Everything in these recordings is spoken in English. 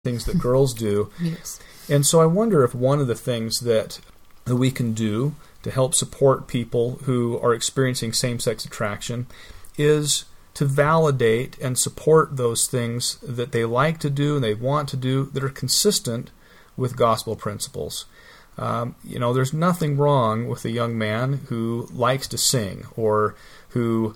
things that girls do. Yes. And so I wonder if one of the things that we can do to help support people who are experiencing same-sex attraction is to validate and support those things that they like to do and they want to do that are consistent with gospel principles. There's nothing wrong with a young man who likes to sing or who,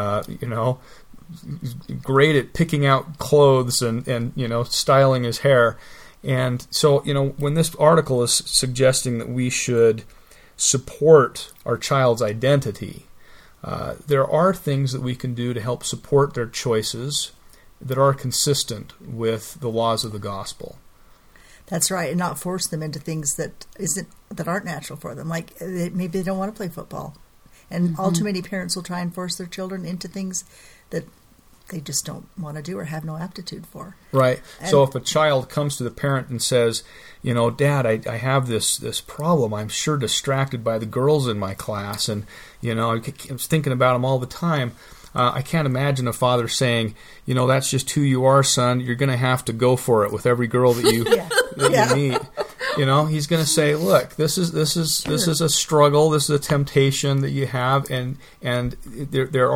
is great at picking out clothes and styling his hair. And so, when this article is suggesting that we should support our child's identity, there are things that we can do to help support their choices that are consistent with the laws of the gospel. That's right, and not force them into things that aren't natural for them. Like maybe they don't want to play football, and all too many parents will try and force their children into things that they just don't want to do or have no aptitude for. Right. So if a child comes to the parent and says, Dad, I have this problem. I'm sure distracted by the girls in my class, and I'm thinking about them all the time. I can't imagine a father saying, that's just who you are, son. You're going to have to go for it with every girl that you you meet. He's going to say, look, this is a struggle. This is a temptation that you have, and there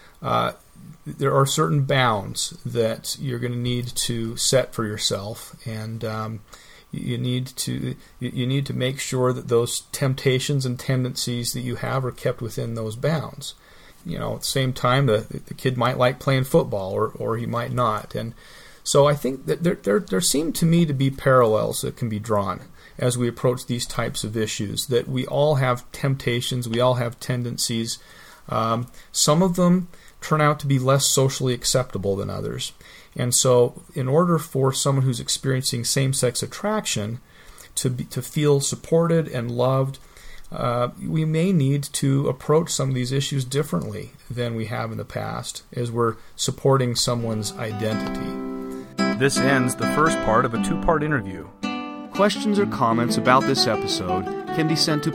are certain bounds that you're going to need to set for yourself, and you need to make sure that those temptations and tendencies that you have are kept within those bounds. At the same time, the kid might like playing football, or he might not, and so I think that there seem to me to be parallels that can be drawn as we approach these types of issues. That we all have temptations, we all have tendencies. Some of them turn out to be less socially acceptable than others. And so in order for someone who's experiencing same-sex attraction to feel supported and loved, we may need to approach some of these issues differently than we have in the past as we're supporting someone's identity. This ends the first part of a two-part interview. Questions or comments about this episode can be sent to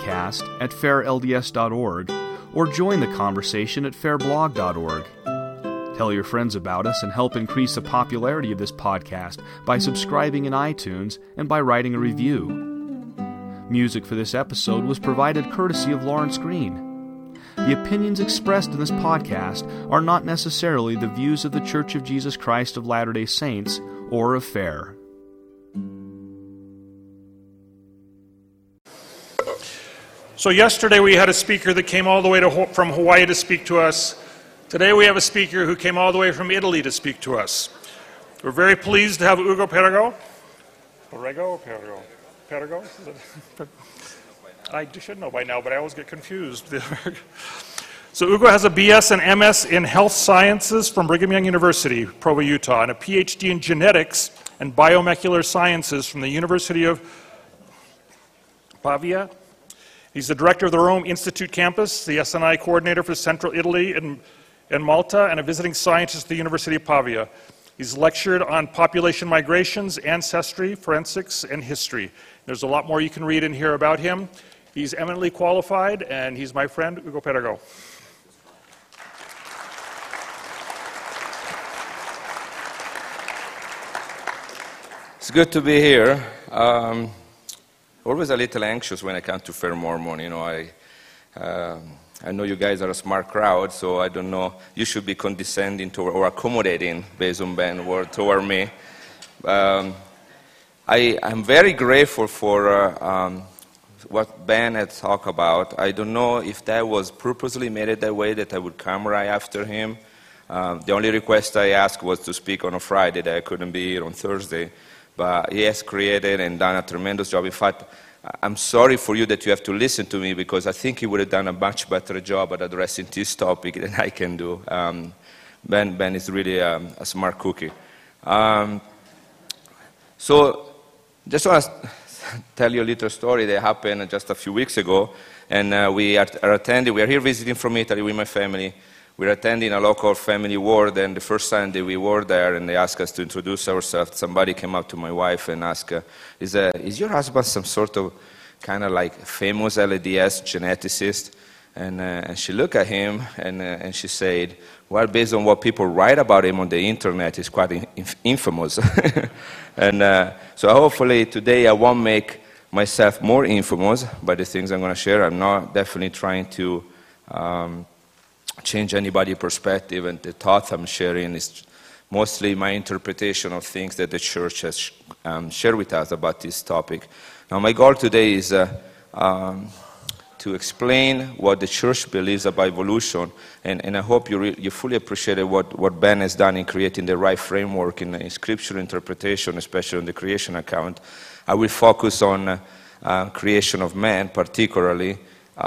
podcast@fairlds.org or join the conversation at fairblog.org. Tell your friends about us and help increase the popularity of this podcast by subscribing in iTunes and by writing a review. Music for this episode was provided courtesy of Lawrence Green. The opinions expressed in this podcast are not necessarily the views of the Church of Jesus Christ of Latter-day Saints or of FAIR. So yesterday we had a speaker that came all the way from Hawaii to speak to us. Today we have a speaker who came all the way from Italy to speak to us. We're very pleased to have Ugo Perego. Perego or Perego? Perego? I should know by now, but I always get confused. So Ugo has a BS and MS in Health Sciences from Brigham Young University, Provo, Utah, and a PhD in Genetics and Biomolecular Sciences from the University of Pavia. He's the director of the Rome Institute campus, the SNI coordinator for Central Italy and Malta, and a visiting scientist at the University of Pavia. He's lectured on population migrations, ancestry, forensics, and history. There's a lot more you can read and hear about him. He's eminently qualified, and he's my friend, Ugo Perego. It's good to be here. Always a little anxious when I come to Fair Mormon. I know you guys are a smart crowd, so I don't know. You should be condescending or accommodating, based on Ben's word, toward me. I'm very grateful for what Ben had talked about. I don't know if that was purposely made it that way, that I would come right after him. The only request I asked was to speak on a Friday, that I couldn't be here on Thursday. But he has created and done a tremendous job. In fact, I'm sorry for you that you have to listen to me, because I think he would have done a much better job at addressing this topic than I can do. Ben is really a smart cookie. So just want to tell you a little story that happened just a few weeks ago. And we are here visiting from Italy with my family. We're attending a local family ward, and the first Sunday we were there, and they asked us to introduce ourselves. Somebody came up to my wife and asked, is your husband some sort of kind of like famous LDS geneticist? And she looked at him and she said, well, based on what people write about him on the internet, he's quite infamous. And so hopefully today I won't make myself more infamous by the things I'm going to share. I'm not definitely trying to change anybody's perspective, and the thoughts I'm sharing is mostly my interpretation of things that the church has shared with us about this topic. Now my goal today is to explain what the church believes about evolution, and I hope you fully appreciated what Ben has done in creating the right framework in scripture interpretation, especially on the creation account. I will focus on creation of man, particularly,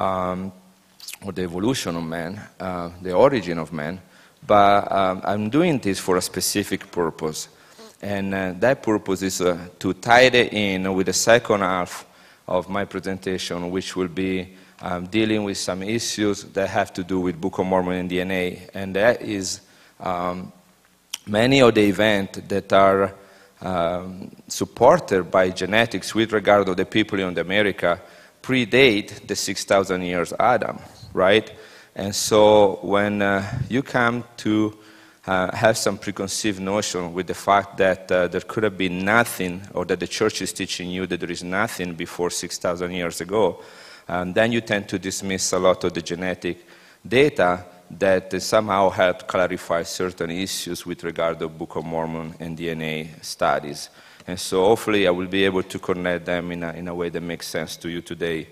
or the evolution of man, the origin of man, but I'm doing this for a specific purpose, and that purpose is to tie it in with the second half of my presentation, which will be dealing with some issues that have to do with Book of Mormon and DNA, and that is many of the events that are supported by genetics with regard to the people in America predate the 6,000 years Adam, right? And so when you come to have some preconceived notion with the fact that there could have been nothing, or that the church is teaching you that there is nothing before 6,000 years ago, then you tend to dismiss a lot of the genetic data that somehow help clarify certain issues with regard to Book of Mormon and DNA studies. And so hopefully I will be able to connect them in a way that makes sense to you today.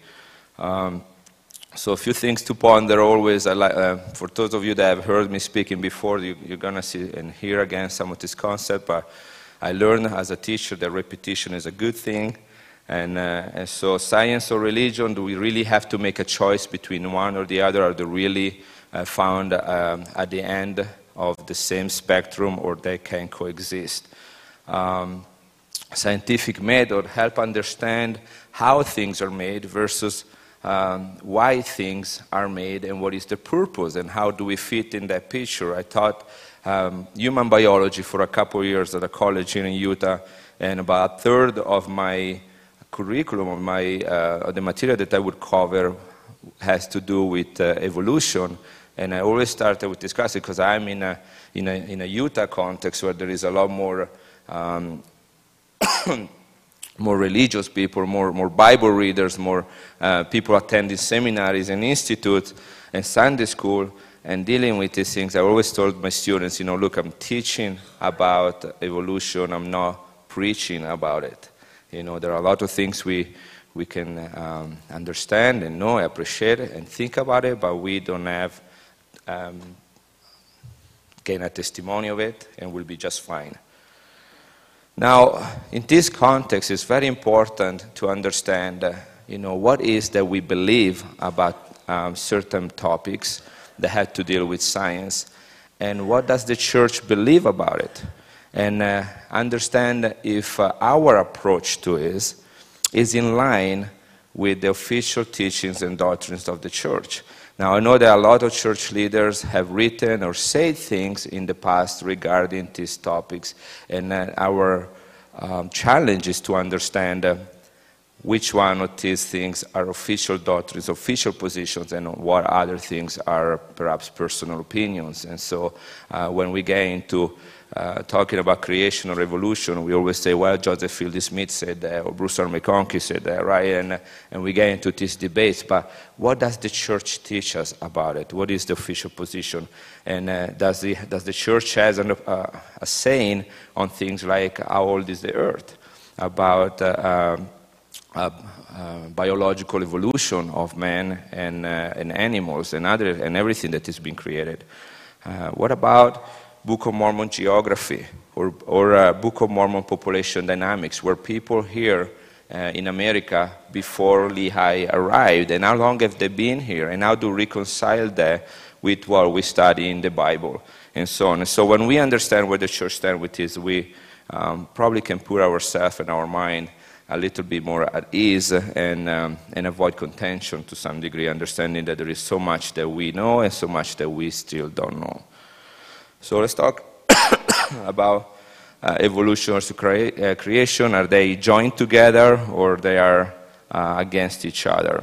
So a few things to ponder always. For those of you that have heard me speaking before, you're going to see and hear again some of this concept, but I learned as a teacher that repetition is a good thing. And so science or religion, do we really have to make a choice between one or the other? Are they really found at the end of the same spectrum, or they can coexist? Scientific method help understand how things are made versus why things are made and what is the purpose and how do we fit in that picture. I taught human biology for a couple of years at a college here in Utah, and about a third of my curriculum, of the material that I would cover has to do with evolution. And I always started with discussing, because I'm in a Utah context where there is a lot more more religious people, more Bible readers, more people attending seminaries and institutes and Sunday school and dealing with these things. I always told my students, look, I'm teaching about evolution, I'm not preaching about it. There are a lot of things we can understand and know, appreciate it, and think about it, but we don't have gain a testimony of it, and we'll be just fine. Now, in this context, it's very important to understand, what is that we believe about certain topics that have to deal with science, and what does the church believe about it, and understand if our approach to it is in line with the official teachings and doctrines of the church. Now, I know that a lot of church leaders have written or said things in the past regarding these topics, and our challenge is to understand which one of these things are official doctrines, official positions, and what other things are perhaps personal opinions. And so when we get into talking about creation or evolution, we always say, well, Joseph Fielding Smith said that, or Bruce R. McConkie said that, right? And we get into these debates, but what does the church teach us about it? What is the official position? And does the church has a saying on things like how old is the earth, about biological evolution of man and animals and everything that has been created? What about Book of Mormon geography or Book of Mormon population dynamics, where people here in America before Lehi arrived, and how long have they been here, and how to reconcile that with what we study in the Bible, and so on. And so when we understand where the church stands with this, we probably can put ourselves and our mind a little bit more at ease and avoid contention to some degree, understanding that there is so much that we know and so much that we still don't know. So let's talk about evolution versus creation. Are they joined together, or they are against each other?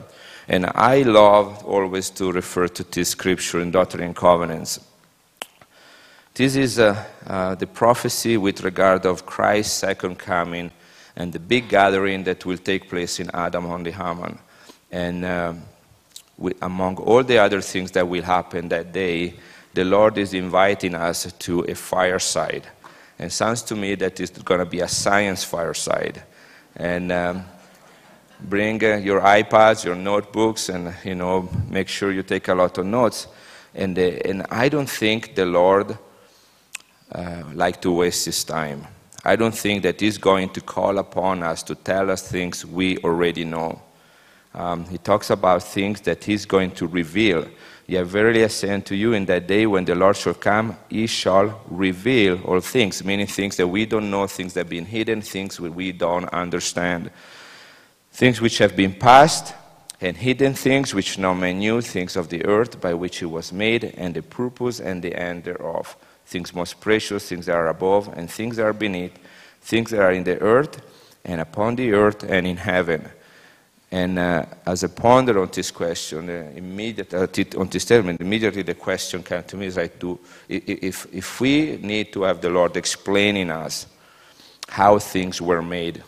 And I love always to refer to this scripture in Doctrine and Covenants. This is the prophecy with regard of Christ's second coming and the big gathering that will take place in Adam on the Haman. And among all the other things that will happen that day, the Lord is inviting us to a fireside. And it sounds to me that it's going to be a science fireside. And bring your iPads, your notebooks, and make sure you take a lot of notes. And I don't think the Lord like to waste his time. I don't think that he's going to call upon us to tell us things we already know. He talks about things that he's going to reveal. Yea, verily I say unto you, in that day when the Lord shall come, he shall reveal all things, meaning things that we don't know, things that have been hidden, things that we don't understand. Things which have been past, and hidden things which no man knew, things of the earth by which it was made, and the purpose and the end thereof. Things most precious, things that are above, and things that are beneath, things that are in the earth, and upon the earth, and in heaven. And as I ponder on this question, on this statement, immediately the question came to me is like, if we need to have the Lord explaining us how things were made,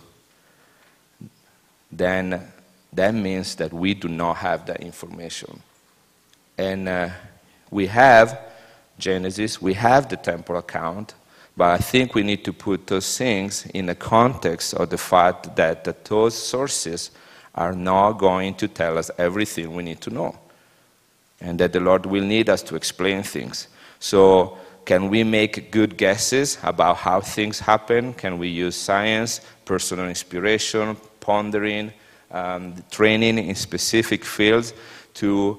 then that means that we do not have that information. And we have Genesis, we have the temple account, but I think we need to put those things in the context of the fact that those sources are not going to tell us everything we need to know, and that the Lord will need us to explain things. So can we make good guesses about how things happen? Can we use science, personal inspiration, pondering, training in specific fields to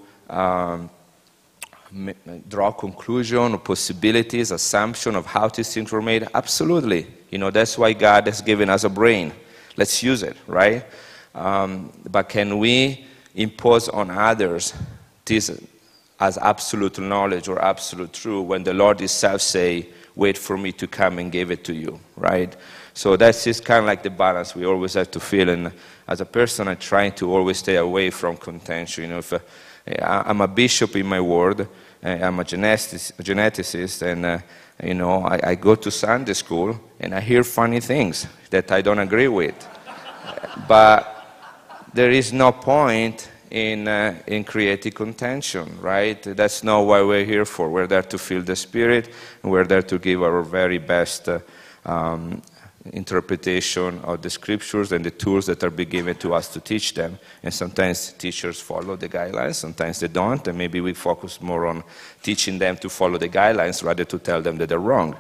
draw conclusion or possibilities, assumption of how these things were made? Absolutely. That's why God has given us a brain. Let's use it, right? But can we impose on others this as absolute knowledge or absolute truth when the Lord himself say, wait for me to come and give it to you, right? So that's just kind of like the balance we always have to feel. And as a person, I try to always stay away from contention. If I'm a bishop in my ward, I'm a geneticist, and I go to Sunday school and I hear funny things that I don't agree with. But there is no point in creating contention, right? That's not what we're here for. We're there to feel the Spirit, and we're there to give our very best interpretation of the Scriptures and the tools that are being given to us to teach them. And sometimes teachers follow the guidelines, sometimes they don't, and maybe we focus more on teaching them to follow the guidelines rather to tell them that they're wrong.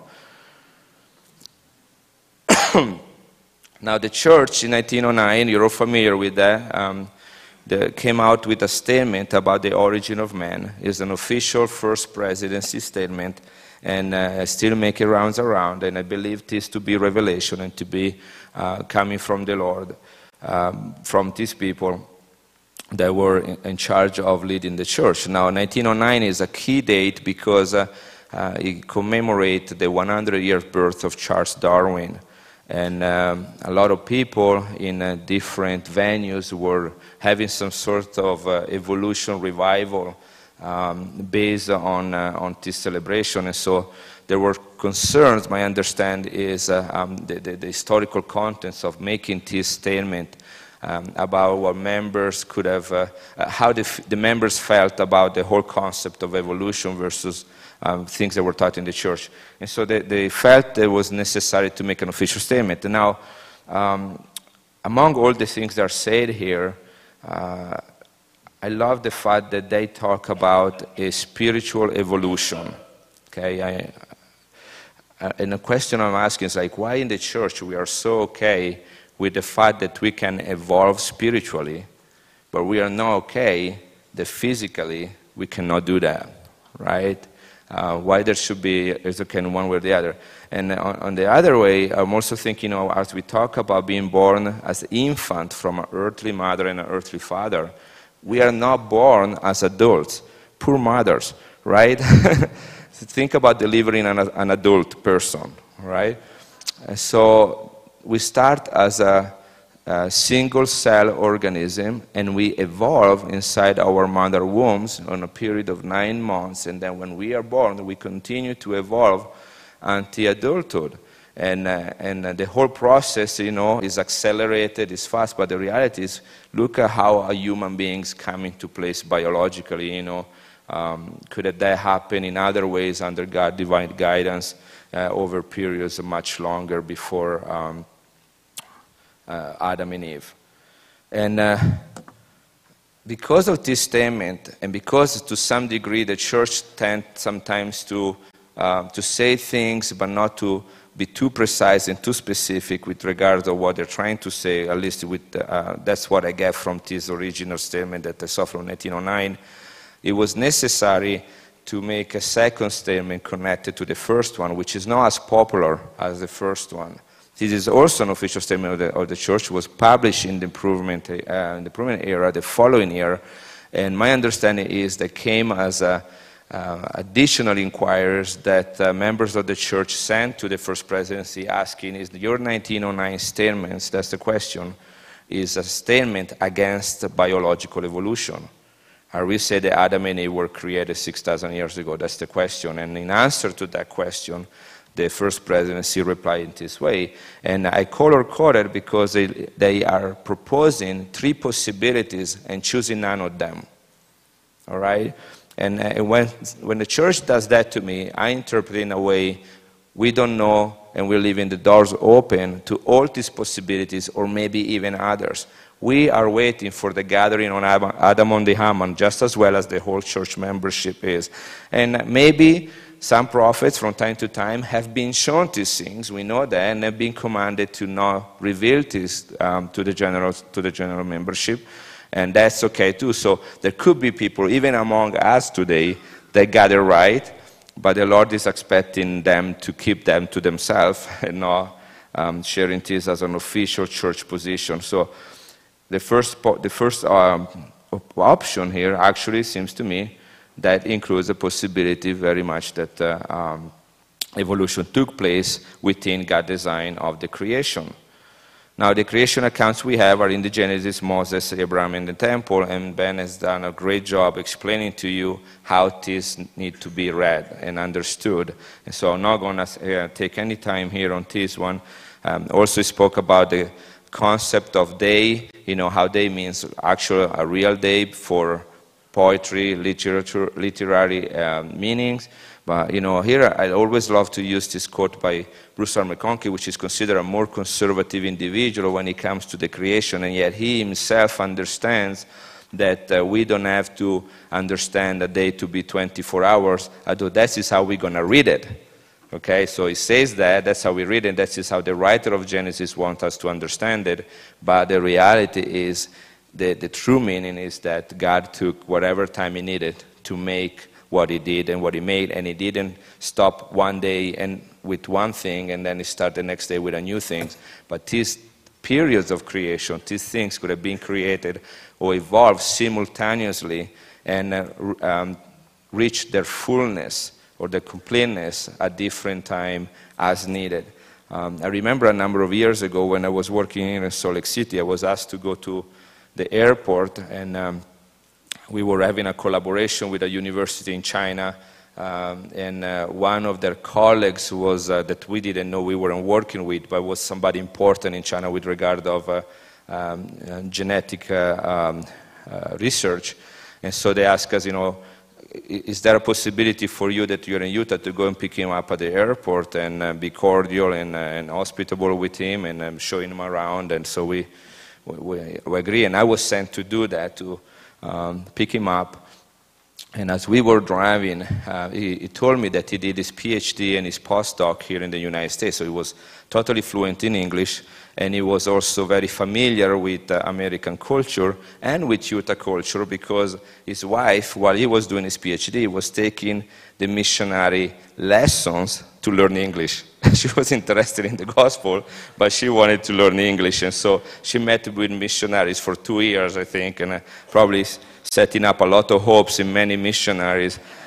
Now, the church in 1909, you're all familiar with that, they came out with a statement about the origin of man. It's an official first presidency statement, and still making rounds around, and I believe this to be revelation and to be coming from the Lord, from these people that were in charge of leading the church. Now, 1909 is a key date because it commemorates the 100-year birth of Charles Darwin. And a lot of people in different venues were having some sort of evolution revival based on this celebration. And so there were concerns, my understanding is the historical contents of making this statement about what members could have, how the members felt about the whole concept of evolution versus things that were taught in the church. And so they felt it was necessary to make an official statement. And now, among all the things that are said here, I love the fact that they talk about a spiritual evolution. Okay, and the question I'm asking is like, why in the church we are so okay with the fact that we can evolve spiritually, but we are not okay that physically we cannot do that, right? Why there should be, it's okay in one way or the other. And on the other way, I'm also thinking, as we talk about being born as an infant from an earthly mother and an earthly father, we are not born as adults, poor mothers, right? Think about delivering an adult person, right? And so we start as single-cell organism, and we evolve inside our mother wombs on a period of 9 months, and then when we are born, we continue to evolve until adulthood. And the whole process, is accelerated, is fast, but the reality is, look at how a human beings come into place biologically, Could that happen in other ways under God's divine guidance over periods much longer before Adam and Eve? And because of this statement, and because to some degree the church tends sometimes to say things but not to be too precise and too specific with regard to what they're trying to say, at least with that's what I get from this original statement that I saw from 1909. It was necessary to make a second statement connected to the first one, which is not as popular as the first one. This is also an official statement of the church. It was published in the improvement era, the following year, and my understanding is that came as additional inquiries that members of the church sent to the First Presidency asking, is your 1909 statements, that's the question, is a statement against biological evolution? Are we say that Adam and Eve were created 6,000 years ago? That's the question. And in answer to that question, the First Presidency replied in this way. And I color-coded because they are proposing 3 possibilities and choosing none of them. All right? And when the church does that to me, I interpret in a way we don't know, and we're leaving the doors open to all these possibilities or maybe even others. We are waiting for the gathering on Adam on the Hammond just as well as the whole church membership is. And maybe some prophets from time to time have been shown these things, we know that, and have been commanded to not reveal this to the general membership. And that's okay too. So there could be people, even among us today, that got it right, but the Lord is expecting them to keep them to themselves and not sharing this as an official church position. So the first option here actually seems to me that includes the possibility very much that evolution took place within God's design of the creation. Now, the creation accounts we have are in the Genesis, Moses, Abraham, and the temple, and Ben has done a great job explaining to you how this need to be read and understood. And so I'm not going to take any time here on this one. Also spoke about the concept of day, how day means actually a real day for poetry, literature, literary meanings. But, here I always love to use this quote by Bruce R. McConkie, which is considered a more conservative individual when it comes to the creation, and yet he himself understands that we don't have to understand a day to be 24 hours, although that is how we're going to read it. Okay, so he says that's how we read it, that is how the writer of Genesis wants us to understand it, but the reality is, the true meaning is that God took whatever time he needed to make what he did and what he made, and he didn't stop one day and with one thing and then he start the next day with a new thing. But these periods of creation, these things could have been created or evolved simultaneously and reach their fullness or their completeness at different time as needed. I remember a number of years ago when I was working in Salt Lake City, I was asked to go to the airport, and we were having a collaboration with a university in China, and one of their colleagues was that we didn't know we weren't working with, but was somebody important in China with regard of genetic research. And so they asked us, is there a possibility for you that you're in Utah to go and pick him up at the airport and be cordial and hospitable with him and showing him around? And so we agree, and I was sent to do that, to pick him up. And as we were driving, he told me that he did his PhD and his postdoc here in the United States, so he was totally fluent in English, and he was also very familiar with American culture and with Utah culture, because his wife, while he was doing his PhD, was taking the missionary lessons to learn English. She was interested in the gospel, but she wanted to learn English, and so she met with missionaries for 2 years, I think, and probably setting up a lot of hopes in many missionaries.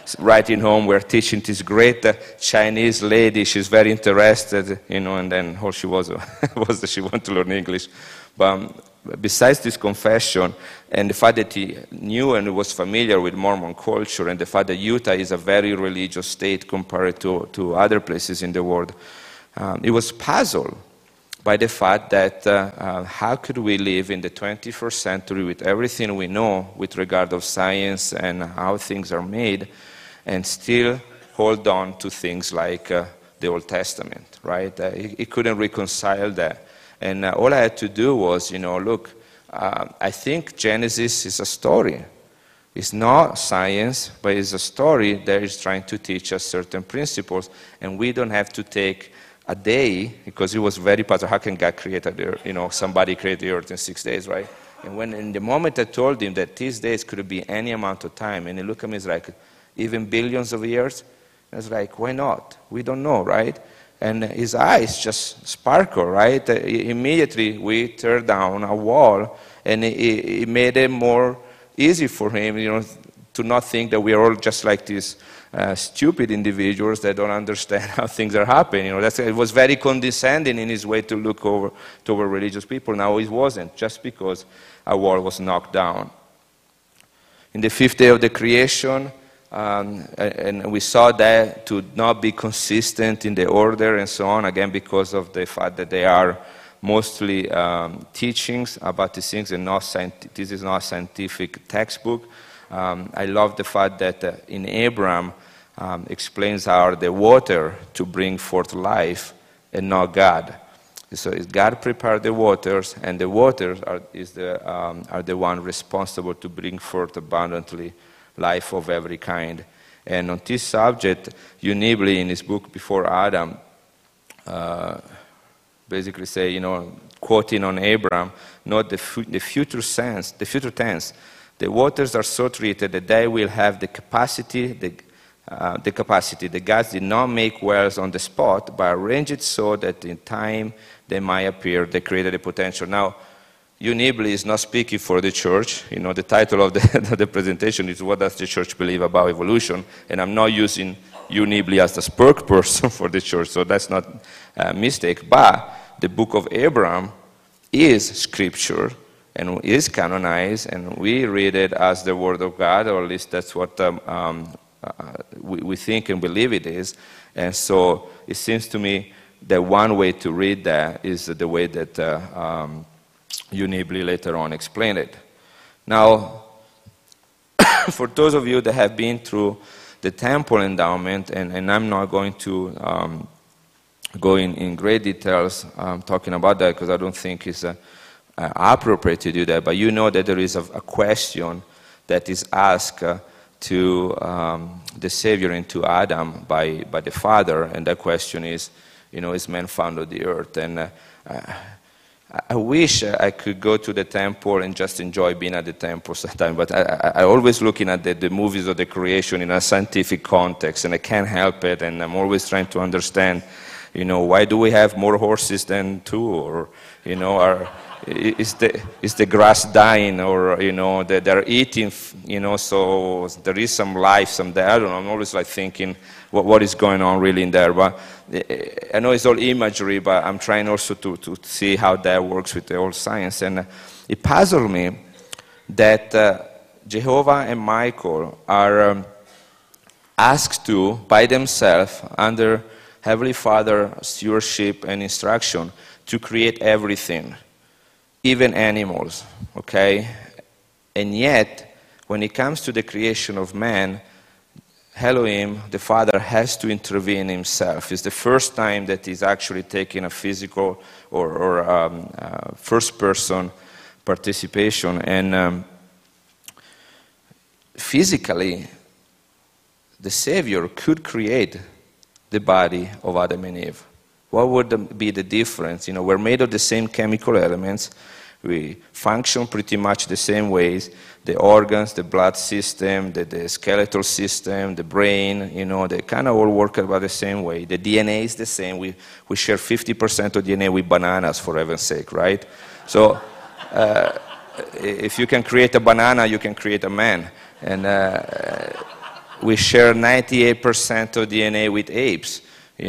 writing home, we're teaching this great Chinese lady. She's very interested, and then all she was was that she wanted to learn English. But besides this confession and the fact that he knew and was familiar with Mormon culture and the fact that Utah is a very religious state compared to other places in the world, he was puzzled by the fact that how could we live in the 21st century with everything we know with regard of science and how things are made and still hold on to things like the Old Testament, right? He couldn't reconcile that. And all I had to do was, look, I think Genesis is a story. It's not science, but it's a story that is trying to teach us certain principles, and we don't have to take a day, because it was very puzzled. How can God create the earth? Somebody created the earth in 6 days, right? And when in the moment I told him that these days could be any amount of time, and he looked at me, he's like, even billions of years? I was like, why not? We don't know, right? And his eyes just sparkle, right? Immediately we tear down a wall, and it made it more easy for him, to not think that we are all just like these stupid individuals that don't understand how things are happening. It was very condescending in his way to look over toward religious people. Now it wasn't, just because a wall was knocked down. In the fifth day of the creation, and we saw that to not be consistent in the order and so on, again because of the fact that they are mostly teachings about these things and this is not a scientific textbook. I love the fact that in Abraham explains how the water to bring forth life and not God. So God prepared the waters, and the waters are the one responsible to bring forth abundantly life of every kind. And on this subject, Unibli in his book Before Adam basically say, quoting on Abraham, not the future tense. The waters are so treated that they will have the capacity. The gods did not make wells on the spot, but arrange it so that in time they might appear. They created the potential. Now, Unibli is not speaking for the church. The title of the presentation is "What Does the Church Believe About Evolution?" And I'm not using Unibli as the spokesperson for the church, so that's not a mistake. But the book of Abraham is scripture and is canonized, and we read it as the Word of God, or at least that's what we think and believe it is. And so it seems to me that one way to read that is the way that Unibli later on explained it. Now, for those of you that have been through the temple endowment, and I'm not going to go in great details talking about that because I don't think it's appropriate to do that, but you know that there is a question that is asked to the Savior and to Adam by the Father, and that question is, is man found on the earth? And I wish I could go to the temple and just enjoy being at the temple sometimes, but I always looking at the movies of the creation in a scientific context, and I can't help it, and I'm always trying to understand, why do we have more horses than two, or, is the grass dying, or, they're eating, so there is some life, I don't know, I'm always like thinking, what is going on really in there? But I know it's all imagery, but I'm trying also to see how that works with the old science. And it puzzled me that Jehovah and Michael are asked to, by themselves, under Heavenly Father stewardship and instruction, to create everything, even animals, okay? And yet, when it comes to the creation of man, Elohim, the Father, has to intervene himself. It's the first time that he's actually taking a physical or first-person participation. And physically, the Savior could create the body of Adam and Eve. What would be the difference? We're made of the same chemical elements. We function pretty much the same ways. The organs, the blood system, the skeletal system, the brain, they kind of all work about the same way. The DNA is the same. We share 50% of DNA with bananas, for heaven's sake, right? So if you can create a banana, you can create a man. And we share 98% of DNA with apes,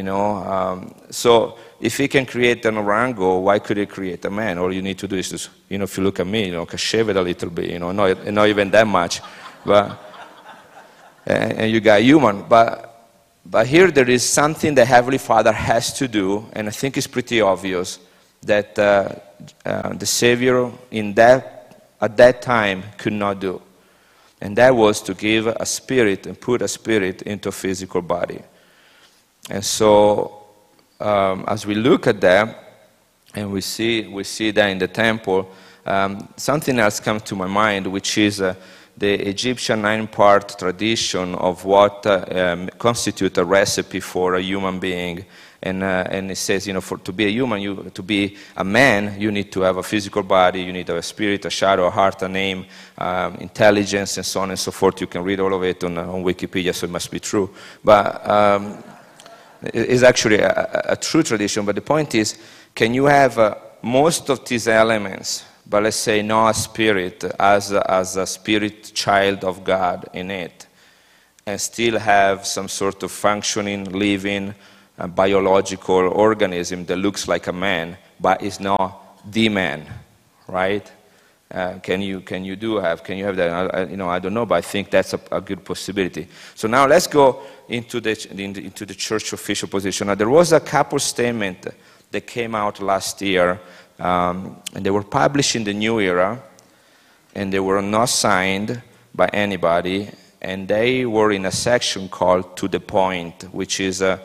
so if he can create an orango, why could he create a man? All you need to do is just, if you look at me, shave it a little bit, not even that much, but and you got human. But here there is something the Heavenly Father has to do, and I think it's pretty obvious that the Savior at that time could not do, and that was to give a spirit and put a spirit into a physical body. And so, as we look at that, and we see that in the temple, something else comes to my mind, which is the Egyptian 9-part tradition of what constitutes a recipe for a human being. And it says, to be a human, to be a man, you need to have a physical body, you need to have a spirit, a shadow, a heart, a name, intelligence, and so on and so forth. You can read all of it on Wikipedia, so it must be true. But it's actually a true tradition, but the point is, can you have most of these elements, but let's say not a spirit as a spirit child of God in it, and still have some sort of functioning, living, biological organism that looks like a man, but is not the man, right? Can you have that? I don't know, but I think that's a good possibility. So now let's go into the church official position. Now there was a couple statement that came out last year, and they were published in the New Era, and they were not signed by anybody, and they were in a section called "To the Point," which is a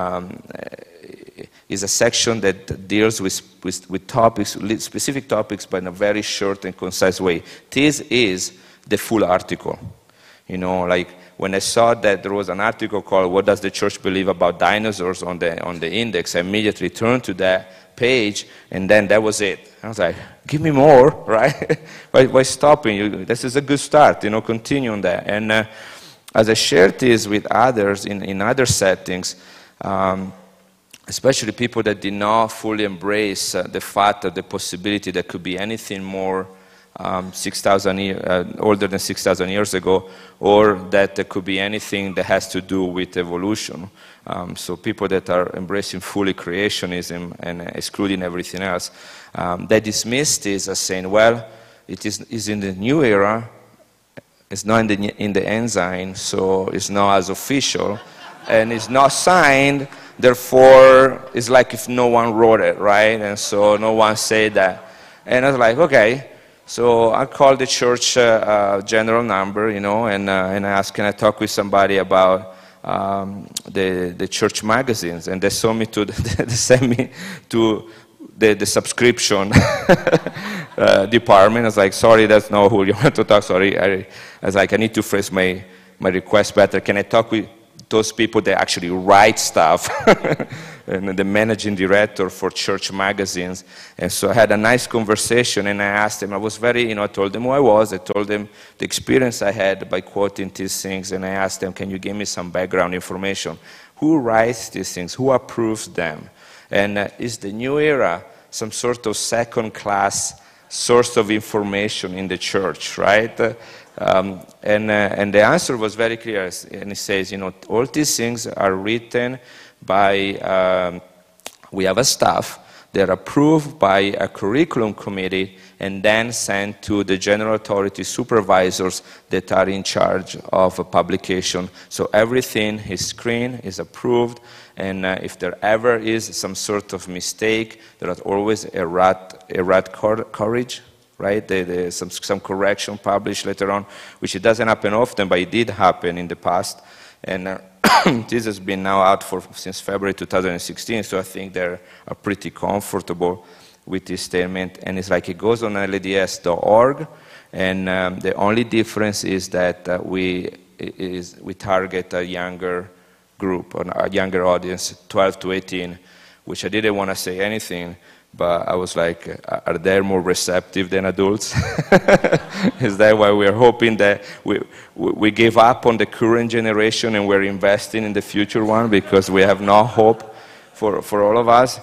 section that deals with topics, specific topics, but in a very short and concise way. This is the full article. Like when I saw that there was an article called "What Does the Church Believe About Dinosaurs" on the index, I immediately turned to that page, and then that was it. I was like, give me more, right? Why stopping? This is a good start, continue on that. And as I shared this with others in other settings, especially people that did not fully embrace the fact of the possibility that could be anything more 6,000 older than 6,000 years ago, or that there could be anything that has to do with evolution. So people that are embracing fully creationism and excluding everything else, they dismissed this as saying, well, it is in the new era, it's not in the ensign, so it's not as official, and it's not signed. Therefore, it's like if no one wrote it, right? And so no one said that. And I was like, okay. So I called the church general number, and I asked, can I talk with somebody about the church magazines? And they sent me to the subscription department. I was like, sorry, that's not who you want to talk. Sorry. I was like, I need to phrase my request better. Can I talk with those people that actually write stuff, and the managing director for church magazines? And so I had a nice conversation, and I asked him, I was very, I told them who I was, I told them the experience I had by quoting these things, and I asked them, can you give me some background information? Who writes these things? Who approves them? And is the new era some sort of second-class source of information in the church, right? And the answer was very clear, and it says, all these things are written by, we have a staff, they're approved by a curriculum committee, and then sent to the general authority supervisors that are in charge of a publication. So everything is screened, is approved, and if there ever is some sort of mistake, there is always a rat courage, right? Some correction published later on, which it doesn't happen often, but it did happen in the past. And this has been now out since February 2016, so I think they're pretty comfortable with this statement. And it's like it goes on LDS.org, and the only difference is that we target a younger group, a younger audience, 12 to 18, which I didn't want to say anything, but I was like, are they more receptive than adults? Is that why we're hoping that we give up on the current generation and we're investing in the future one because we have no hope for all of us?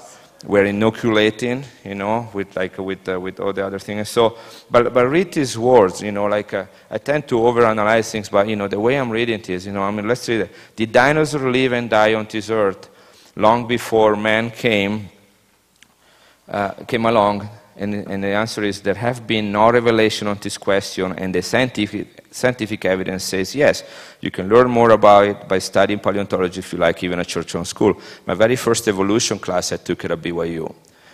we're inoculating, with all the other things. So, but read these words, I tend to overanalyze things, but the way I'm reading this, let's read it. Did dinosaurs live and die on this earth long before man came along? And the answer is there have been no revelation on this question, and the scientific evidence says yes. You can learn more about it by studying paleontology if you like, even at church or school. My very first evolution class I took it at BYU.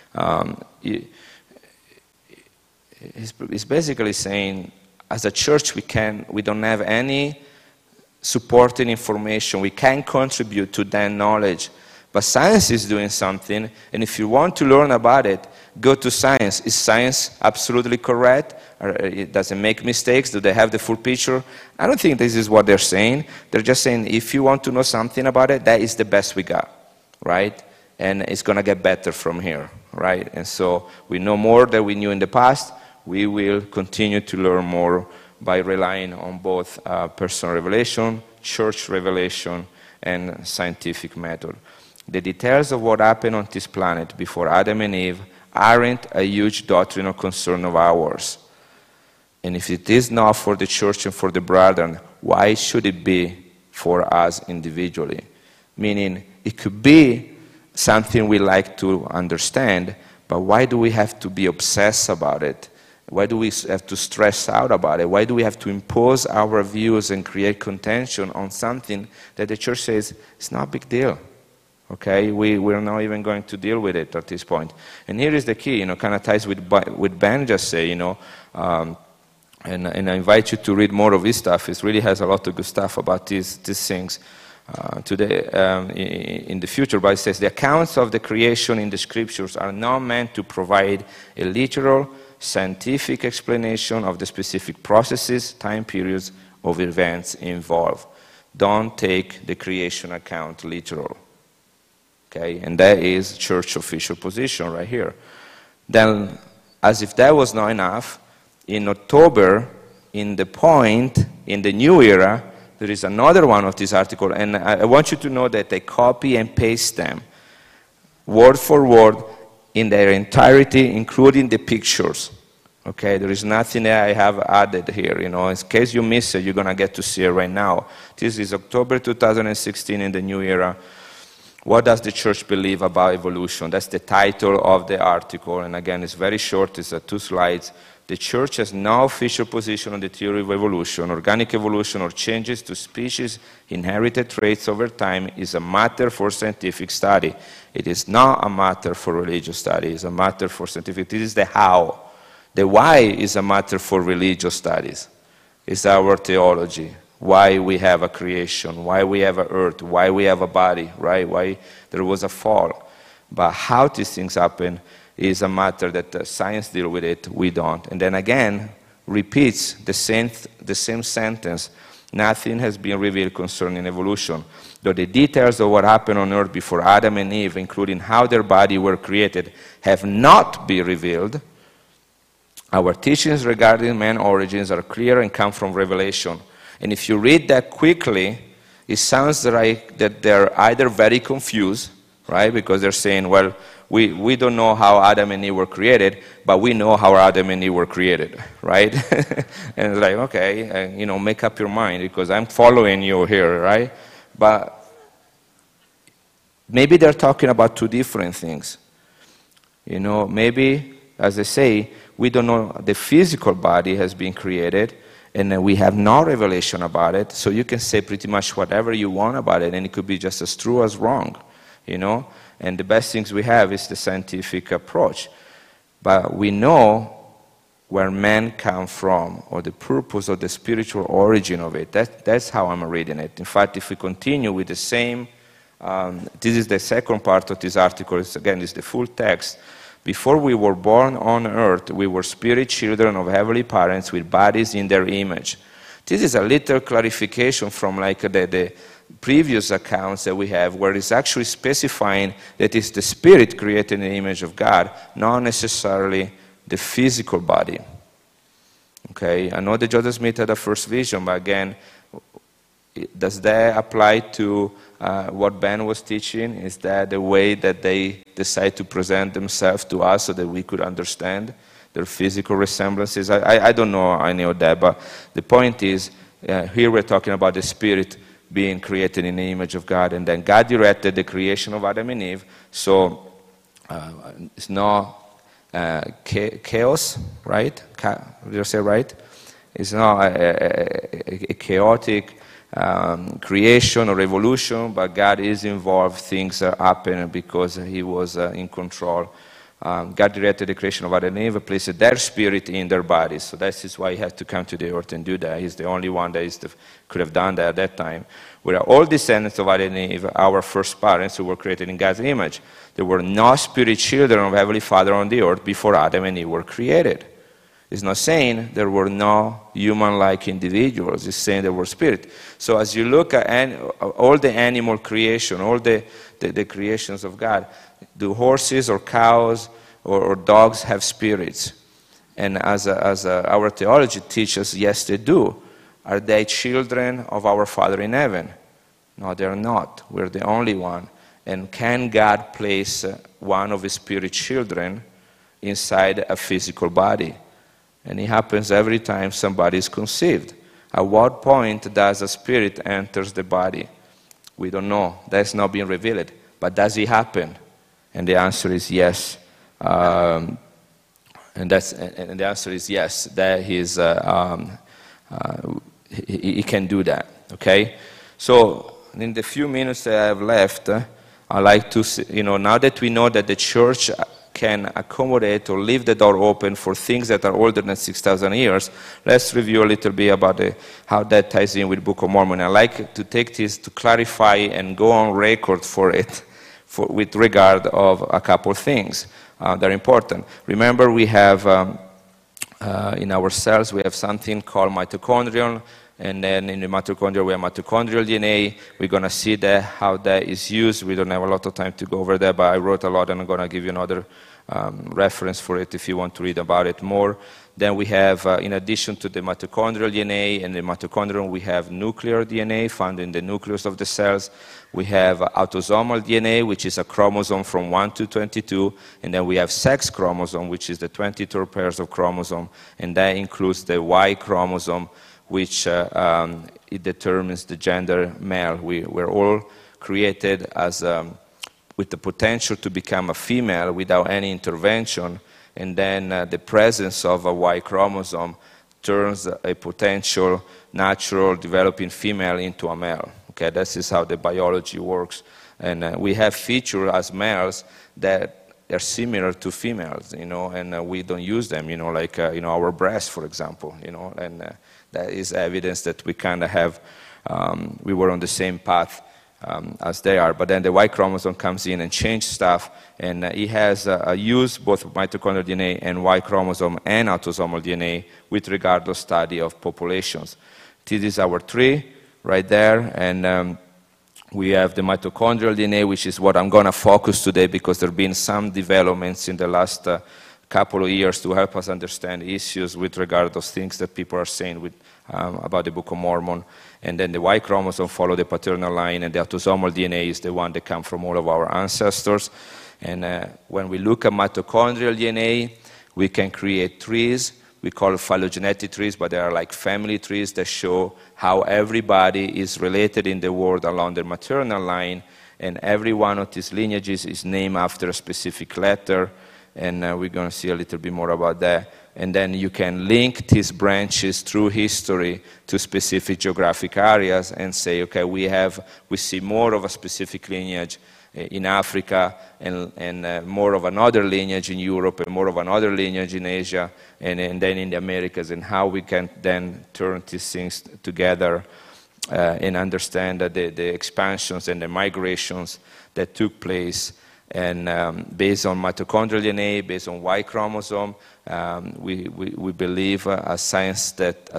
It's basically saying, as a church, we don't have any supporting information. We can't contribute to that knowledge. But science is doing something, and if you want to learn about it, go to science. Is science absolutely correct? Or it doesn't make mistakes? Do they have the full picture? I don't think this is what they're saying. They're just saying, if you want to know something about it, that is the best we got, right? And it's going to get better from here, right? And so we know more than we knew in the past. We will continue to learn more by relying on both personal revelation, church revelation, and scientific method. The details of what happened on this planet before Adam and Eve aren't a huge doctrinal concern of ours. And if it is not for the church and for the brethren, why should it be for us individually? Meaning, it could be something we like to understand, but why do we have to be obsessed about it? Why do we have to stress out about it? Why do we have to impose our views and create contention on something that the church says it's not a big deal? Okay, we're not even going to deal with it at this point. And here is the key, kind of ties with Ben just say, and I invite you to read more of his stuff. It really has a lot of good stuff about these things today in the future. But it says the accounts of the creation in the scriptures are not meant to provide a literal scientific explanation of the specific processes, time periods of events involved. Don't take the creation account literal. Okay, and that is church official position right here. Then, as if that was not enough, in October, in the new era, there is another one of this article, and I want you to know that they copy and paste them, word for word, in their entirety, including the pictures. Okay, there is nothing that I have added here, in case you miss it, you're going to get to see it right now. This is October 2016 in the new era. What does the church believe about evolution? That's the title of the article, and again, it's very short, it's 2 slides. The church has no official position on the theory of evolution. Organic evolution or changes to species' inherited traits over time is a matter for scientific study. It is not a matter for religious study, it's a matter for scientific. This is the how. The why is a matter for religious studies. It's our theology. Why we have a creation, why we have an earth, why we have a body, right? Why there was a fall. But how these things happen is a matter that science deals with it, we don't. And then again, repeats the same sentence. Nothing has been revealed concerning evolution. Though the details of what happened on earth before Adam and Eve, including how their bodies were created, have not been revealed, our teachings regarding man's origins are clear and come from Revelation. And if you read that quickly, it sounds like that they're either very confused, right? Because they're saying, well, we don't know how Adam and Eve were created, but we know how Adam and Eve were created, right? And it's like, okay, make up your mind because I'm following you here, right? But maybe they're talking about 2 different things. Maybe, as I say, we don't know the physical body has been created, and we have no revelation about it, so you can say pretty much whatever you want about it, and it could be just as true as wrong, And the best things we have is the scientific approach. But we know where man come from, or the purpose or the spiritual origin of it. That's how I'm reading it. In fact, if we continue with the same, this is the second part of this article. It's the full text. Before we were born on earth, we were spirit children of heavenly parents with bodies in their image. This is a little clarification from the previous accounts that we have, where it's actually specifying that it's the spirit created in the image of God, not necessarily the physical body. Okay, I know that Joseph Smith had a first vision, but again, does that apply to what Ben was teaching? Is that the way that they decide to present themselves to us so that we could understand their physical resemblances? I don't know any of that, but the point is, here we're talking about the spirit being created in the image of God, and then God directed the creation of Adam and Eve, so it's not chaos, right? Did you say right? It's not a chaotic creation or evolution, but God is involved. Things are happening because He was in control. God directed the creation of Adam and Eve, placed their spirit in their bodies. So that is why He had to come to the earth and do that. He's the only one that could have done that at that time. We are all descendants of Adam and Eve, our first parents who were created in God's image. There were no spirit children of Heavenly Father on the earth before Adam and Eve were created. It's not saying there were no human-like individuals. It's saying there were spirit. So as you look at all the animal creation, all the creations of God, do horses or cows or dogs have spirits? And as our theology teaches, yes, they do. Are they children of our Father in heaven? No, they're not. We're the only one. And can God place one of His spirit children inside a physical body? And it happens every time somebody is conceived. At what point does a spirit enters the body? We don't know. That's not being revealed. But does it happen? And the answer is yes. And the answer is yes. That he can do that. Okay. So in the few minutes that I have left, I like to, now that we know that the church can accommodate or leave the door open for things that are older than 6,000 years, let's review a little bit about how that ties in with the Book of Mormon. I like to take this to clarify and go on record for it with regard of a couple of things that are important. Remember, we have in our cells, we have something called mitochondrial, and then in the mitochondria, we have mitochondrial DNA. We're going to see how that is used. We don't have a lot of time to go over that, but I wrote a lot, and I'm going to give you another reference for it if you want to read about it more. Then we have, in addition to the mitochondrial DNA and the mitochondrion, we have nuclear DNA found in the nucleus of the cells. We have autosomal DNA, which is a chromosome from 1 to 22. And then we have sex chromosome, which is the 23 pairs of chromosome. And that includes the Y chromosome, which it determines the gender male. We're all created as with the potential to become a female without any intervention. And then the presence of a Y chromosome turns a potential natural developing female into a male. Okay, this is how the biology works. And we have features as males that are similar to females, and we don't use them, like, our breasts, for example, and that is evidence that we kind of have, we were on the same path as they are. But then the Y chromosome comes in and changes stuff, and it has used both mitochondrial DNA and Y chromosome and autosomal DNA with regard to study of populations. This is our tree right there, and we have the mitochondrial DNA, which is what I'm going to focus today because there have been some developments in the last couple of years to help us understand issues with regard to things that people are saying about the Book of Mormon. And then the Y chromosome follow the paternal line, and the autosomal DNA is the one that comes from all of our ancestors. And when we look at mitochondrial DNA, we can create trees. We call it phylogenetic trees, but they are like family trees that show how everybody is related in the world along the maternal line, and every one of these lineages is named after a specific letter, and we're going to see a little bit more about that. And then you can link these branches through history to specific geographic areas and say, okay, we see more of a specific lineage in Africa, and more of another lineage in Europe, and more of another lineage in Asia, and then in the Americas, and how we can then turn these things together and understand that the expansions and the migrations that took place. And based on mitochondrial DNA, based on Y chromosome, we believe as scientists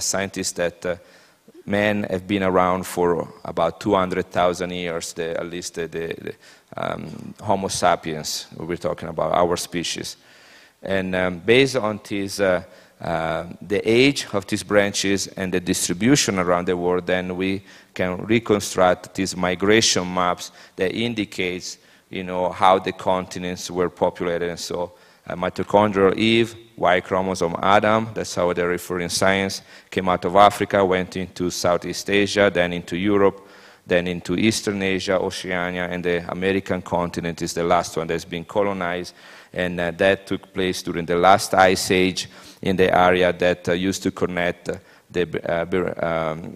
that men have been around for about 200,000 years, at least the Homo sapiens, we're talking about our species. And based on these the age of these branches and the distribution around the world, then we can reconstruct these migration maps that indicates, how the continents were populated. And so mitochondrial Eve, Y chromosome Adam, that's how they refer in science, came out of Africa, went into Southeast Asia, then into Europe, then into Eastern Asia, Oceania, and the American continent is the last one that's been colonized. And that took place during the last ice age in the area that used to connect the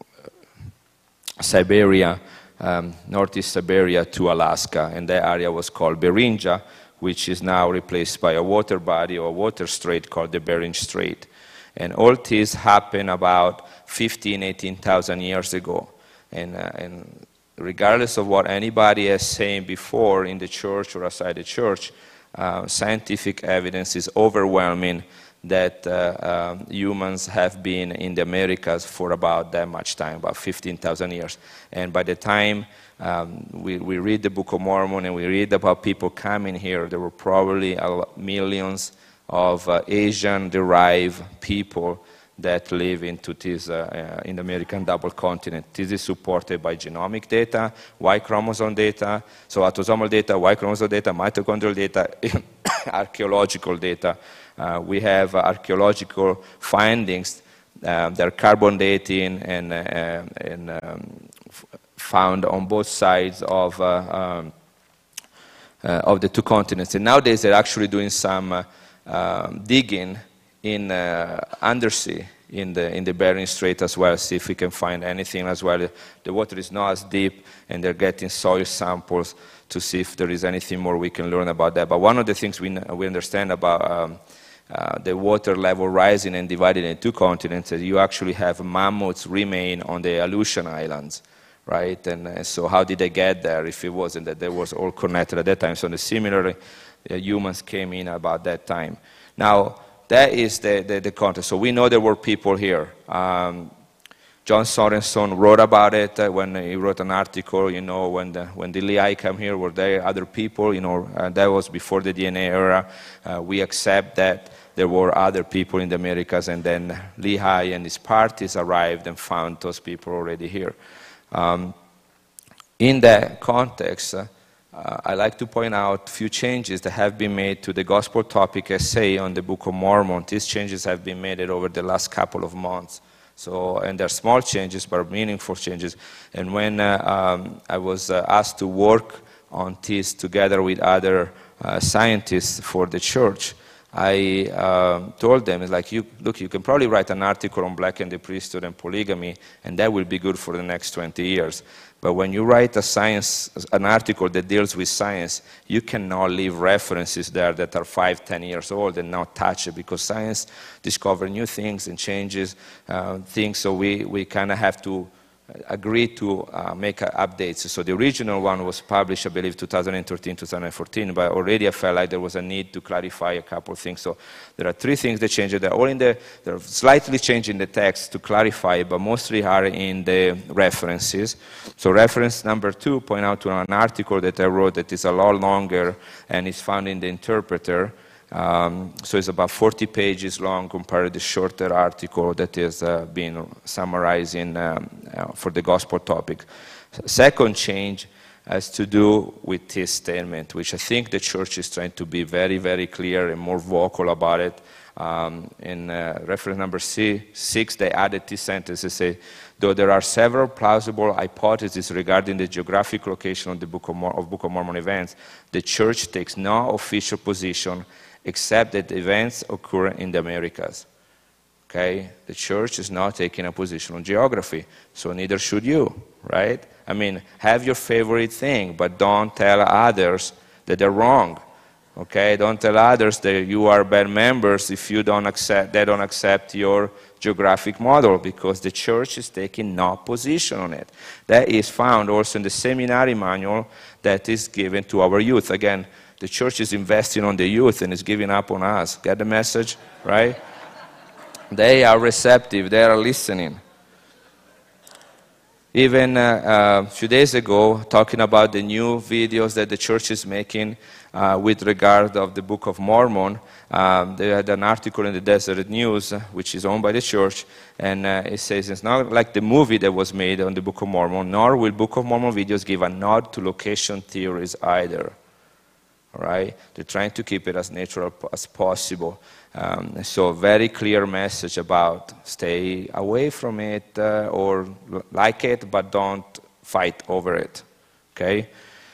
Siberia, northeast Siberia to Alaska. And that area was called Beringia, which is now replaced by a water body or a water strait called the Bering Strait. And all this happened about 18,000 years ago. And regardless of what anybody is saying before in the church or outside the church, scientific evidence is overwhelming that humans have been in the Americas for about that much time, about 15,000 years. And by the time we read the Book of Mormon and we read about people coming here, there were probably millions of Asian-derived people that live into this in the American double continent. This is supported by genomic data, Y chromosome data, so autosomal data, Y chromosome data, mitochondrial data, archaeological data. We have archaeological findings that are carbon dating and found on both sides of the two continents. And nowadays they're actually doing some digging in undersea in the Bering Strait as well, see if we can find anything as well. The water is not as deep, and they're getting soil samples to see if there is anything more we can learn about that. But one of the things we understand about the water level rising and divided into two continents is you actually have mammoths remain on the Aleutian Islands, right? And so how did they get there if it wasn't that they was all connected at that time? So similarly, humans came in about that time. Now, that is the context. So we know there were people here. John Sorenson wrote about it when he wrote an article, when the Lehigh came here, were there other people, that was before the DNA era. We accept that there were other people in the Americas, and then Lehigh and his parties arrived and found those people already here. In that context, I like to point out a few changes that have been made to the Gospel Topic essay on the Book of Mormon. These changes have been made over the last couple of months. And they're small changes, but meaningful changes. And when I was asked to work on this together with other scientists for the church, I told them, it's like, you can probably write an article on Black and the Priesthood and polygamy, and that will be good for the next 20 years. But when you write an article that deals with science, you cannot leave references there that are 5-10 years old and not touch it, because science discovers new things and changes things. So we kind of have to agree to make updates. So the original one was published, I believe, 2013, 2014, but already I felt like there was a need to clarify a couple of things. So there are 3 things that changed. They're all they're slightly changing the text to clarify, but mostly are in the references. So reference number 2 point out to an article that I wrote that is a lot longer and is found in the Interpreter. So it's about 40 pages long compared to the shorter article that is being summarizing for the Gospel Topic. Second change has to do with this statement, which I think the church is trying to be very, very clear and more vocal about it. In reference number 6, they added this sentence. They say, though there are several plausible hypotheses regarding the geographic location of the Book of Mormon events, the church takes no official position except that events occur in the Americas. Okay? The church is not taking a position on geography, so neither should you, right? I mean, have your favorite thing, but don't tell others that they're wrong. Okay? Don't tell others that you are bad members if they don't accept your geographic model, because the church is taking no position on it. That is found also in the seminary manual that is given to our youth. Again, the church is investing on the youth and is giving up on us. Get the message, right? They are receptive. They are listening. Even a few days ago, talking about the new videos that the church is making with regard of the Book of Mormon, they had an article in the Deseret News, which is owned by the church, and it says it's not like the movie that was made on the Book of Mormon, nor will Book of Mormon videos give a nod to location theories either. All right? They're trying to keep it as natural as possible. So very clear message about stay away from it or like it, but don't fight over it. Okay?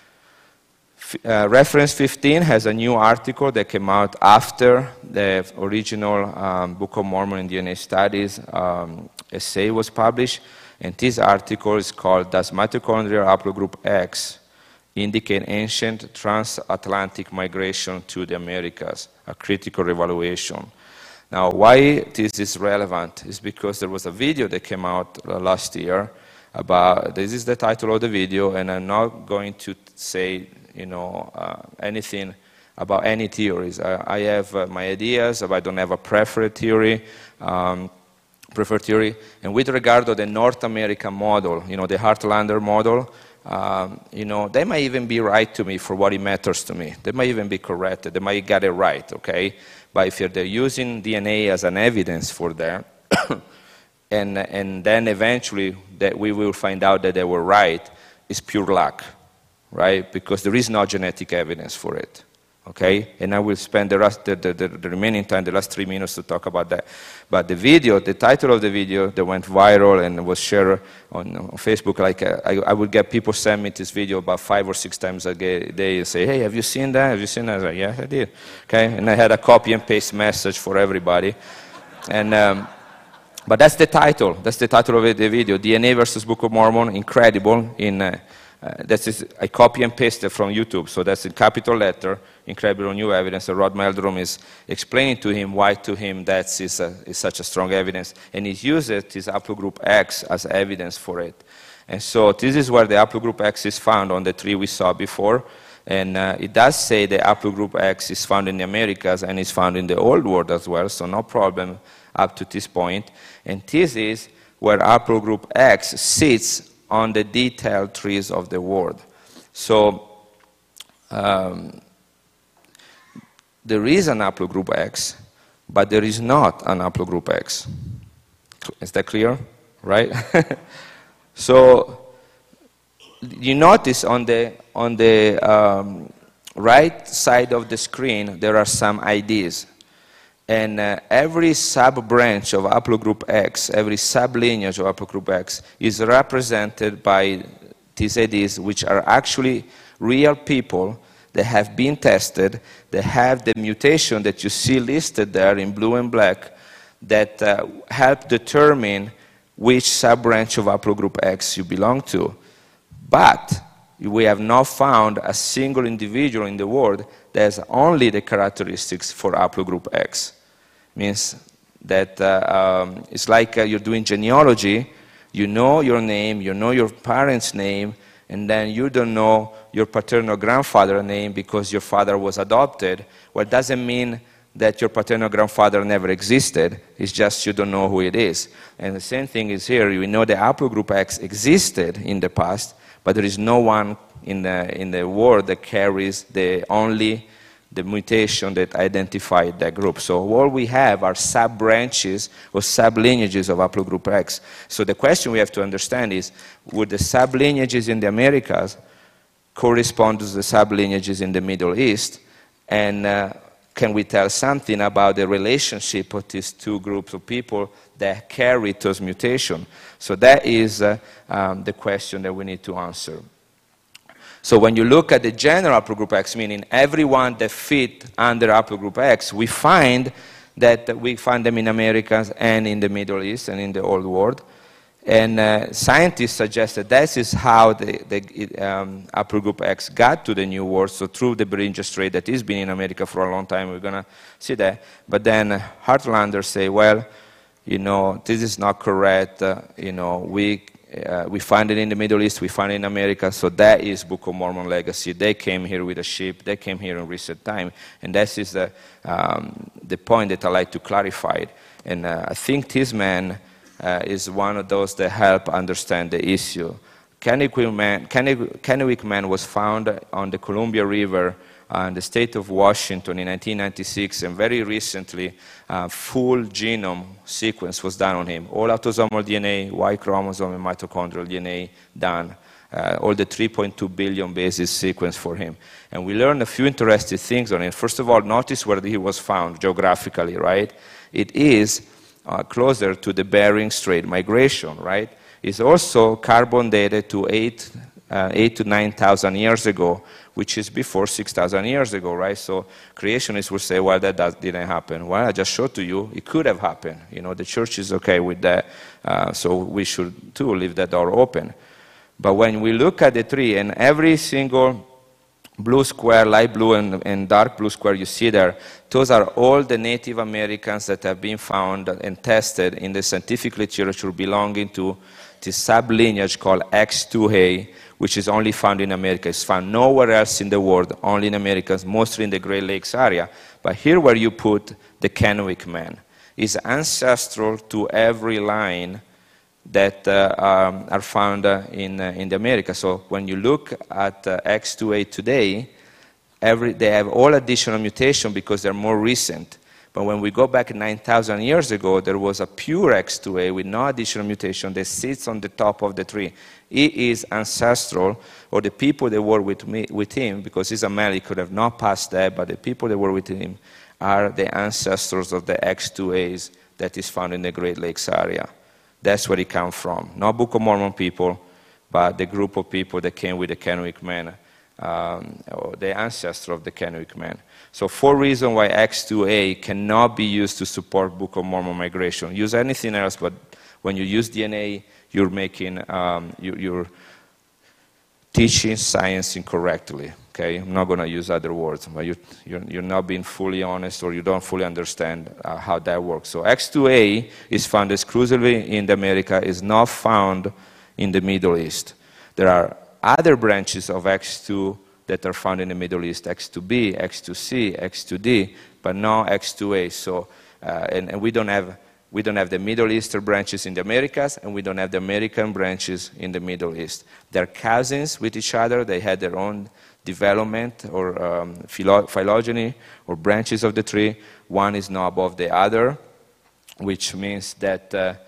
Reference 15 has a new article that came out after the original Book of Mormon and DNA Studies essay was published. And this article is called Does Mitochondrial Haplogroup X Indicate Ancient Transatlantic Migration to the Americas? A critical evaluation. Now, why this is relevant is because there was a video that came out last year about, this is the title of the video, and I'm not going to say anything about any theories. I have my ideas, but I don't have a preferred theory. And with regard to the North American model, the Heartlander model, they might even be right to me for what it matters to me. They might even be correct. They might get it right, okay? But if they're using DNA as an evidence for that, and then eventually that we will find out that they were right, it's pure luck, right? Because there is no genetic evidence for it, okay? And I will spend the remaining time, the last 3 minutes, to talk about that. But the video, the title of the video that went viral and was shared on Facebook, like I would get people send me this video about 5 or 6 times a day and say, hey, have you seen that? Have you seen that? I was like, yeah, I did. Okay, and I had a copy and paste message for everybody. And but that's the title. That's the title of the video, DNA versus Book of Mormon, incredible. I copy and paste it from YouTube, so that's in capital letter, incredible new evidence. And Rod Meldrum is explaining to him why to him that is such a strong evidence. And he uses this haplogroup X as evidence for it. And so this is where the haplogroup X is found on the tree we saw before. And it does say the haplogroup X is found in the Americas and is found in the Old World as well, so no problem up to this point. And this is where haplogroup X sits on the detailed trees of the world. So there is an haplogroup X, but there is not an haplogroup X. Is that clear? Right? So you notice on the right side of the screen there are some IDs. And every sub-branch of haplogroup X, every sub-lineage of haplogroup X is represented by these IDs, which are actually real people that have been tested, that have the mutation that you see listed there in blue and black, that help determine which sub-branch of haplogroup X you belong to. But we have not found a single individual in the world that has only the characteristics for haplogroup X. Means that it's like you're doing genealogy, you know your name, you know your parents' name, and then you don't know your paternal grandfather's name because your father was adopted. Well, it doesn't mean that your paternal grandfather never existed, it's just you don't know who it is. And the same thing is here. We know the haplogroup X existed in the past, but there is no one in the world that carries the mutation that identified that group. So all we have are sub-branches or sub-lineages of haplogroup X. So the question we have to understand is, would the sub-lineages in the Americas correspond to the sub-lineages in the Middle East? And can we tell something about the relationship of these two groups of people that carry those mutations? So that is the question that we need to answer. So when you look at the general haplogroup X, meaning everyone that fit under haplogroup X, we find that we find them in Americas and in the Middle East and in the Old World. And scientists suggest that this is how the haplogroup X got to the New World, so through the Beringia Strait that has been in America for a long time. We're going to see that. But then Heartlanders say, well, this is not correct. We find it in the Middle East, we find it in America, so that is Book of Mormon legacy. They came here with a ship, they came here in recent time, and that is the point that I like to clarify. And I think this man is one of those that help understand the issue. Kennewick Man was found on the Columbia River in the state of Washington in 1996, and very recently, full genome sequence was done on him. All autosomal DNA, Y chromosome, and mitochondrial DNA done. All the 3.2 billion bases sequence for him. And we learned a few interesting things on it. First of all, notice where he was found geographically, right? It is closer to the Bering Strait migration, right? It's also carbon dated to 8 to 9,000 years ago, which is before 6,000 years ago, right? So creationists will say, well, that didn't happen. Well, I just showed to you, it could have happened. You know, the church is okay with that, so we should, too, leave that door open. But when we look at the tree, and every single blue square, light blue and dark blue square you see there, those are all the Native Americans that have been found and tested in the scientific literature belonging to this sublineage called X2A, which is only found in America. It's found nowhere else in the world, only in America, mostly in the Great Lakes area. But here where you put the Kennewick Man is ancestral to every line that are found in the America. So when you look at X2A today, they have all additional mutation because they're more recent. But when we go back 9,000 years ago, there was a pure X2A with no additional mutation that sits on the top of the tree. It is ancestral, or the people that were with him, because he's a male, he could have not passed that, but the people that were with him are the ancestors of the X2As that is found in the Great Lakes area. That's where it comes from. Not Book of Mormon people, but the group of people that came with the Kennewick Man, or the ancestor of the Kennewick Man. So 4 reasons why X2A cannot be used to support Book of Mormon migration. Use anything else, but when you use DNA, you're making, you're teaching science incorrectly. Okay, I'm not going to use other words, but you're not being fully honest, or you don't fully understand how that works. So X2A is found exclusively in the America, is not found in the Middle East. There are other branches of X2 that are found in the Middle East, X2B, X2C, X2D, but no X2A. So, and we don't have the Middle Eastern branches in the Americas, and we don't have the American branches in the Middle East. They're cousins with each other. They had their own development or phylogeny or branches of the tree. One is not above the other, which means that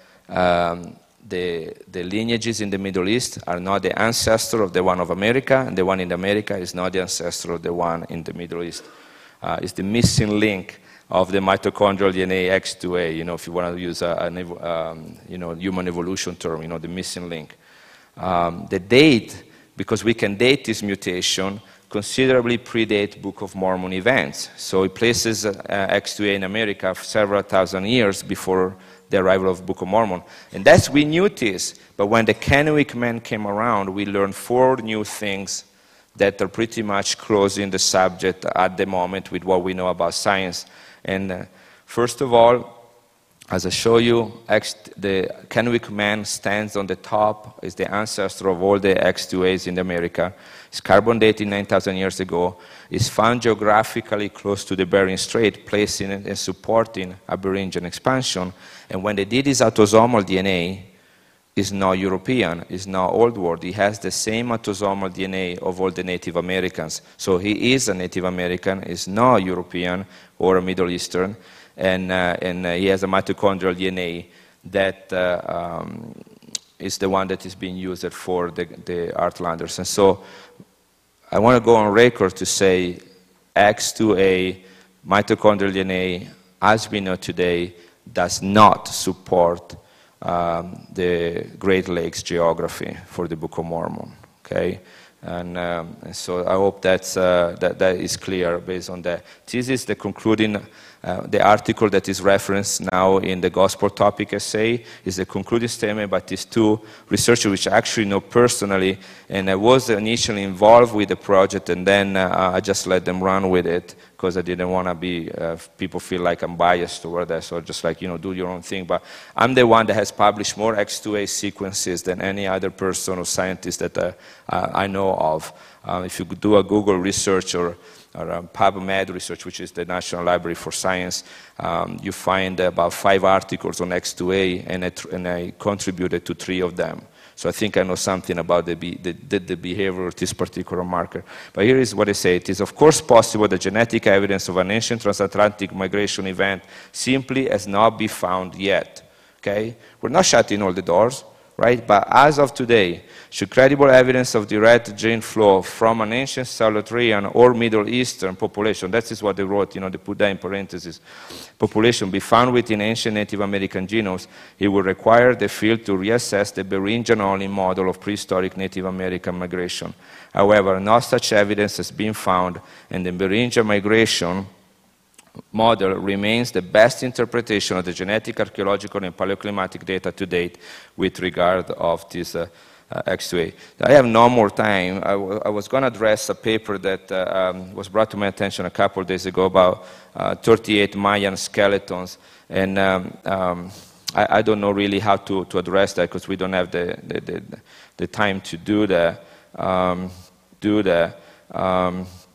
the lineages in the Middle East are not the ancestor of the one of America, and the one in America is not the ancestor of the one in the Middle East. It's the missing link of the mitochondrial DNA X2A, if you want to use a human evolution term, the missing link. The date, because we can date this mutation, considerably predate Book of Mormon events. So it places X2A in America several thousand years before the arrival of Book of Mormon. And we knew this, but when the Kennewick Man came around, we learned 4 new things that are pretty much closing the subject at the moment with what we know about science. And first of all, as I show you, the Kennewick Man stands on the top, is the ancestor of all the X2As in America. It's carbon dated 9,000 years ago. It's found geographically close to the Bering Strait, placing and supporting Aboriginal expansion. And when they did his autosomal DNA, it's not European, it's not Old World. He has the same autosomal DNA of all the Native Americans. So he is a Native American, is not European or a Middle Eastern. And he has a mitochondrial DNA that is the one that is being used for the Heartlanders. And so I want to go on record to say X2A mitochondrial DNA, as we know today, does not support the Great Lakes geography for the Book of Mormon. Okay? And so I hope that is clear based on that. This is the concluding, the article that is referenced now in the Gospel Topic essay is the concluding statement by these 2 researchers, which I actually know personally, and I was initially involved with the project, and then I just let them run with it because I didn't want to be, people feel like I'm biased toward that, so just like, do your own thing. But I'm the one that has published more X2A sequences than any other person or scientist that I know of. If you do a Google research or a PubMed research, which is the National Library for Science, you find about 5 articles on X2A, and I contributed to 3 of them. So I think I know something about the behavior of this particular marker. But here is what I say. It is, of course, possible that genetic evidence of an ancient transatlantic migration event simply has not been found yet. Okay? We're not shutting all the doors, right? But as of today, should credible evidence of direct gene flow from an ancient Solotrean or Middle Eastern population, that is what they wrote, they put that in parentheses, population be found within ancient Native American genomes, it will require the field to reassess the Beringian-only model of prehistoric Native American migration. However, no such evidence has been found, and the Beringian migration model remains the best interpretation of the genetic, archaeological, and paleoclimatic data to date with regard of this X2A. I have no more time. I was going to address a paper that was brought to my attention a couple of days ago about 38 Mayan skeletons, and I don't know really how to address that because we don't have the time to do that.